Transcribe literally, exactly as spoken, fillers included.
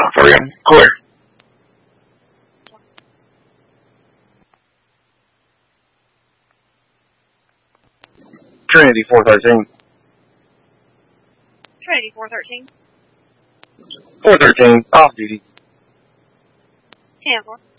Three, clear. Trinity four thirteen. Trinity four thirteen. four thirteen, off duty. ten four.